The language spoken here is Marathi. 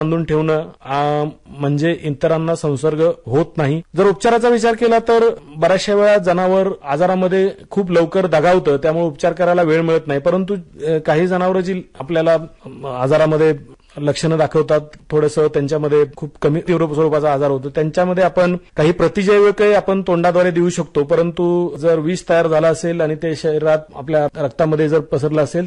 बांधून ठेवणं म्हणजे इतरांना संसर्ग होत नाही. जर उपचाराचा विचार केला तर बऱ्याचशा वेळा जनावर आजारामध्ये खूप लवकर दगावतं, त्यामुळे उपचार करायला वेळ मिळत नाही. परंतु काही जनावरं जी आपल्याला आजारामध्ये लक्षणं दाखवतात, थोडंसं त्यांच्यामध्ये खूप कमी तीव्र स्वरूपाचा आजार होतो, त्यांच्यामध्ये आपण काही प्रतिजैविके आपण तोंडाद्वारे देऊ शकतो. परंतु जर विष तयार झाला असेल आणि ते शरीरात आपल्या रक्तामध्ये जर पसरलं असेल